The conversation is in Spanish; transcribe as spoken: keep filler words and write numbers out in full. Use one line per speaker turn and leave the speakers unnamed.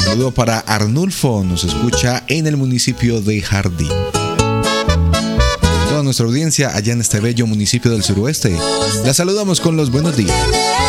Saludo para Arnulfo, nos escucha en el municipio de Jardín. Toda nuestra audiencia allá en este bello municipio del suroeste, la saludamos con los buenos días.